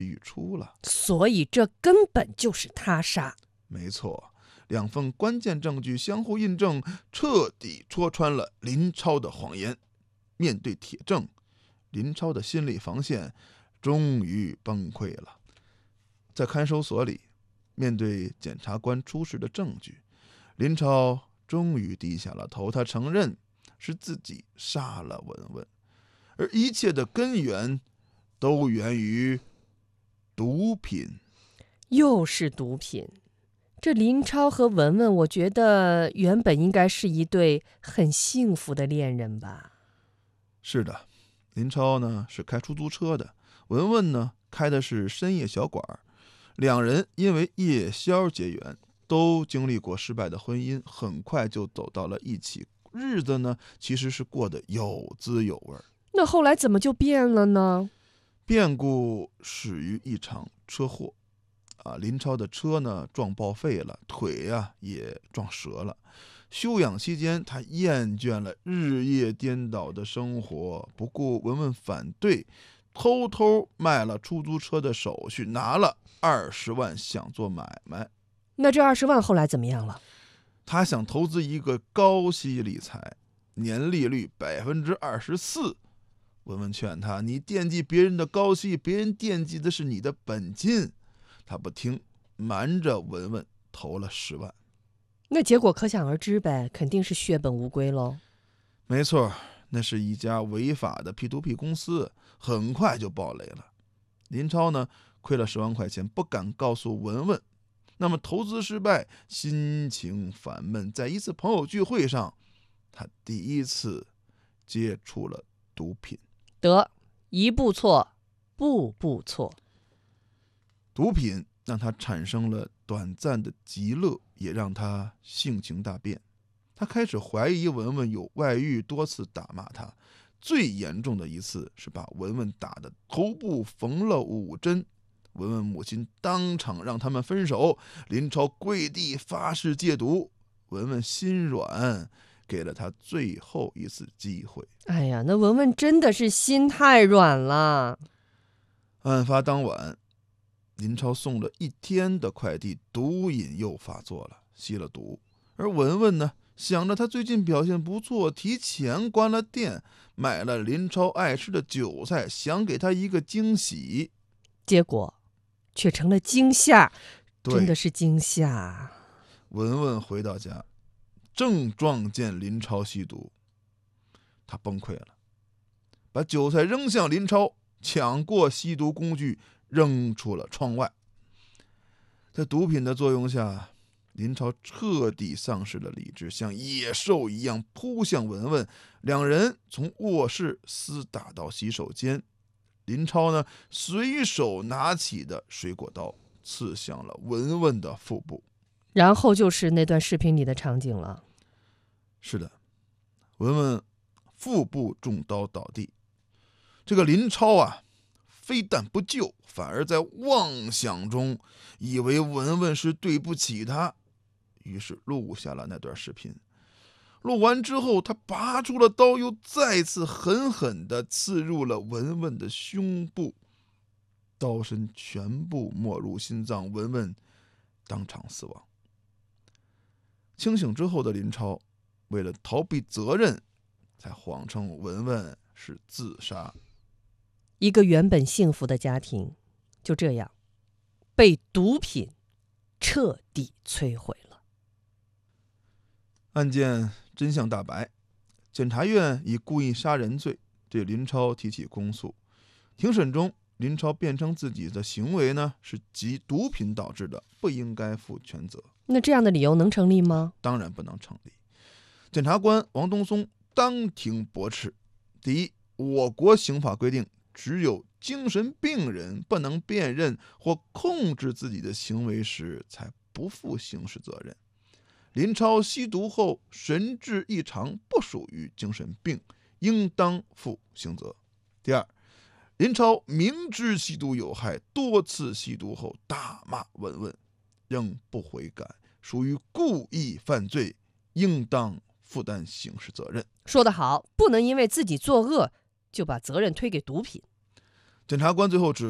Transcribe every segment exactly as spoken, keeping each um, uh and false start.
语出了。 所以这根本就是他杀。 没错，两份关键证据相互印证，彻底戳穿了林超的谎言。面对铁证，林超的心理防线终于崩溃了。在看守所里，面对检察官出示的证据，林超终于低下了头，他承认是自己杀了文文，而一切的根源都源于毒品。 又是毒品。这林超和文文，我觉得原本应该是一对很幸福的恋人吧。 是的，林超呢是开出租车的，文文呢开的是深夜小馆，两人因为夜宵结缘，都经历过失败的婚姻，很快就走到了一起，日子呢其实是过得有滋有味。 那后来怎么就变了呢？ 变故始于一场车祸啊，林超的车呢撞报废了，腿啊也撞折了。休养期间，他厌倦了日夜颠倒的生活，不顾文文反对，偷偷卖了出租车的手续，拿了二十万想做买卖。 那这二十万后来怎么样了？ 他想投资一个高息理财，年利率百分之二十四。文文劝他，你惦记别人的高息，别人惦记的是你的本金。他不听，瞒着文文投了十万。 那结果可想而知呗，肯定是血本无归喽。 没错，那是一家违法的 P to P 公司，很快就爆雷了。林超呢，亏了十万块钱，不敢告诉文文。那么投资失败，心情烦闷，在一次朋友聚会上，他第一次接触了毒品。 得，一步错，步步错。 毒品让他产生了短暂的极乐，也让他性情大变。他开始怀疑文文有外遇，多次打骂他。最严重的一次是把文文打得头部缝了五针。文文母亲当场让他们分手，林超跪地发誓戒毒。文文心软，给了他最后一次机会。 哎呀，那文文真的是心太软了。 案发当晚，林超送了一天的快递，毒瘾又发作了，吸了毒。而文文呢，想着他最近表现不错，提前关了店，买了林超爱吃的韭菜，想给他一个惊喜。 结果却成了惊吓，真的是惊吓。 文文回到家，正撞见林超吸毒，他崩溃了，把韭菜扔向林超，抢过吸毒工具，扔出了窗外。在毒品的作用下，林超彻底丧失了理智，像野兽一样扑向文文。两人从卧室厮打到洗手间。林超呢，随手拿起的水果刀刺向了文文的腹部。 然后就是那段视频里的场景了。 是的，文文腹部中刀倒地。这个林超啊，非但不救，反而在妄想中以为文文是对不起他，于是录下了那段视频。录完之后，他拔出了刀，又再次狠狠地刺入了文文的胸部，刀身全部没入心脏，文文当场死亡。清醒之后的林超，为了逃避责任，才谎称文文是自杀。 一个原本幸福的家庭，就这样被毒品彻底摧毁了。 案件真相大白，检察院以故意杀人罪对林超提起公诉。庭审中，林超辩称自己的行为呢是集毒品导致的，不应该负全责。 那这样的理由能成立吗？ 当然不能成立。检察官王东松当庭驳斥：第一，我国刑法规定，只有精神病人不能辨认或控制自己的行为时，才不负刑事责任。林超吸毒后神志异常，不属于精神病，应当负刑责。第二，林超明知吸毒有害，多次吸毒后大骂文文，仍不悔改，属于故意犯罪，应当负担刑事责任。 说得好，不能因为自己作恶就把责任推给毒品。 检察官最后指出，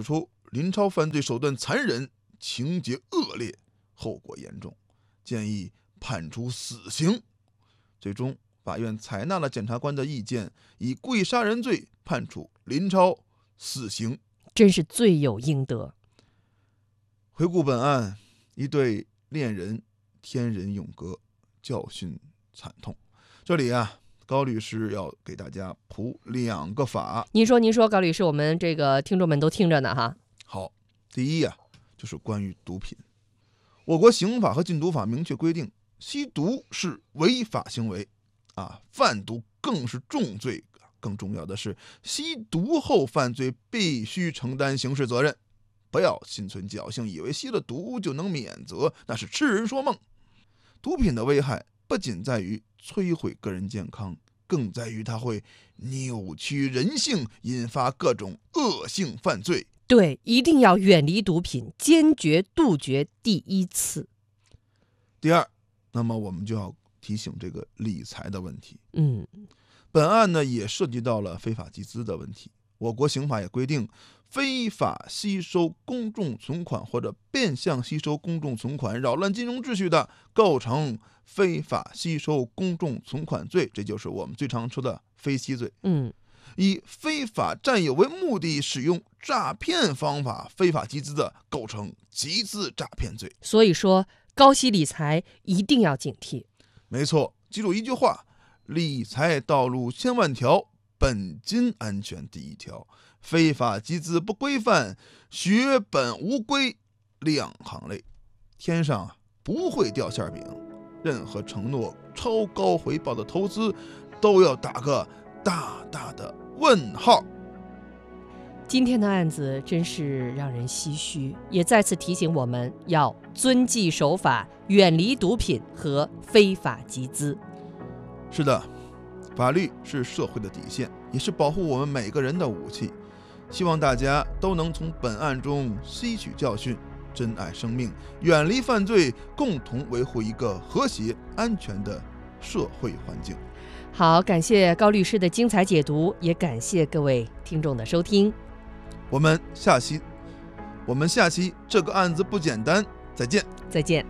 林超犯罪手段残忍，情节恶劣，后果严重，建议判处死刑。最终法院采纳了检察官的意见，以故意杀人罪判处林超死刑， 真是罪有应得。 回顾本案，一对恋人天人永隔，教训惨痛。这里啊，高律师要给大家普两个法。 您说您说高律师，我们这个听众们都听着呢哈。 好，第一啊，就是关于毒品。我国刑法和禁毒法明确规定，吸毒是违法行为啊，贩毒更是重罪。更重要的是，吸毒后犯罪必须承担刑事责任，不要心存侥幸，以为吸了毒就能免责，那是痴人说梦。毒品的危害不仅在于摧毁个人健康，更在于它会扭曲人性，引发各种恶性犯罪。 对，一定要远离毒品，坚决杜绝第一次。 第二，那么我们就要提醒这个理财的问题。 嗯， 本案呢也涉及到了非法集资的问题。我国刑法也规定，非法吸收公众存款或者变相吸收公众存款，扰乱金融秩序的，构成非法吸收公众存款罪，这就是我们最常说的非吸罪。 嗯， 以非法占有为目的，使用诈骗方法非法集资的，构成集资诈骗罪。 所以说，高息理财一定要警惕。 没错，记住一句话：理财道路千万条，本金安全第一条。非法集资不规范，血本无归，两行泪。天上啊不会掉馅饼，任何承诺超高回报的投资，都要打个大大的问号。 今天的案子真是让人唏嘘，也再次提醒我们要遵纪守法，远离毒品和非法集资。 是的，法律是社会的底线，也是保护我们每个人的武器。希望大家都能从本案中吸取教训，珍爱生命，远离犯罪，共同维护一个和谐安全的社会环境。 好，感谢高律师的精彩解读，也感谢各位听众的收听。 我们下期，我们下期这个案子不简单，再见， 再见。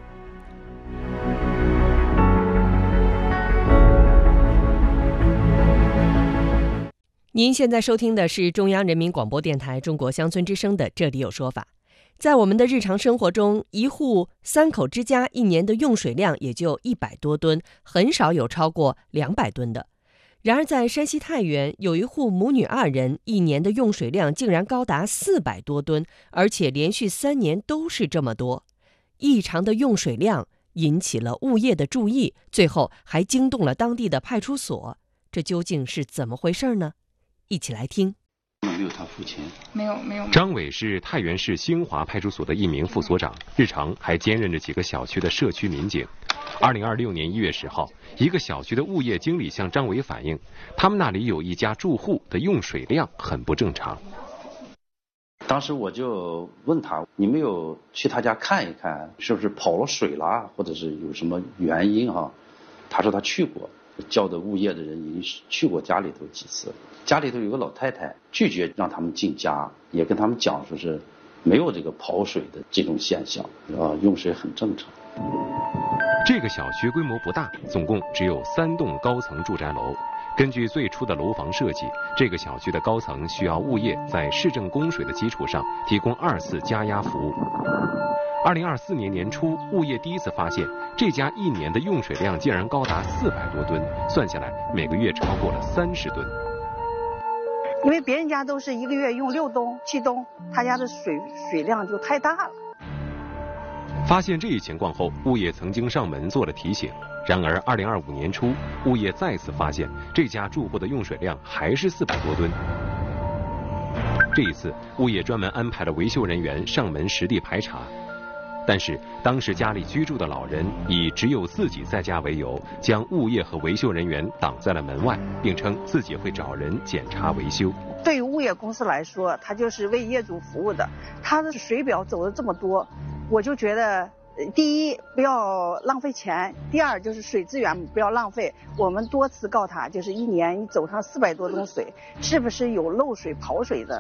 您现在收听的是中央人民广播电台中国乡村之声的《这里有说法》。在我们的日常生活中，一户三口之家一年的用水量也就一百多吨，很少有超过两百吨的。然而在山西太原，有一户母女二人一年的用水量竟然高达四百多吨，而且连续三年都是这么多。异常的用水量引起了物业的注意，最后还惊动了当地的派出所。这究竟是怎么回事呢？一起来听。 没有他付钱， 没有没有。 张伟是太原市兴华派出所的一名副所长，日常还兼任着几个小区的社区民警。二零二六年一月十号，一个小区的物业经理向张伟反映，他们那里有一家住户的用水量很不正常。 当时我就问他，你没有去他家看一看，是不是跑了水啦，或者是有什么原因哈？他说他去过。叫的物业的人已经去过家里头几次，家里头有个老太太拒绝让他们进家，也跟他们讲说是没有这个跑水的这种现象，啊，用水很正常。 这个小区规模不大，总共只有三栋高层住宅楼。根据最初的楼房设计，这个小区的高层需要物业在市政供水的基础上提供二次加压服务。二零二四年年初，物业第一次发现这家一年的用水量竟然高达四百多吨，算下来每个月超过了三十吨。 因为别人家都是一个月用六吨、七吨，他家的水水量就太大了。 发现这一情况后，物业曾经上门做了提醒。然而，二零二五年初，物业再次发现这家住户的用水量还是四百多吨。这一次，物业专门安排了维修人员上门实地排查。但是当时家里居住的老人以只有自己在家为由，将物业和维修人员挡在了门外，并称自己会找人检查维修。 对于物业公司来说，它就是为业主服务的，它的水表走了这么多，我就觉得第一不要浪费钱，第二就是水资源不要浪费。我们多次告他，就是一年你走上四百多吨水，是不是有漏水跑水的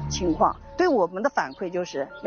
情况。对我们的反馈就是